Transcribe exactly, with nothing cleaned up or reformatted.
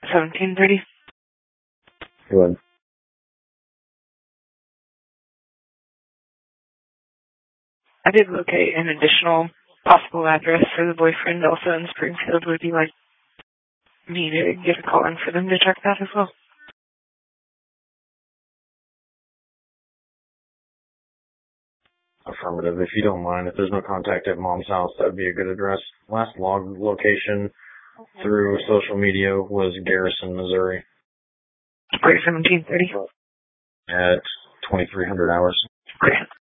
seventeen thirty. Go ahead. I did locate an additional possible address for the boyfriend also in Springfield. Would you like me to get a call in for them to check that as well? Affirmative. If you don't mind, if there's no contact at Mom's house, that would be a good address. Last log location okay. through social media was Garrison, Missouri. Great, seventeen thirty. At twenty-three hundred hours. Great.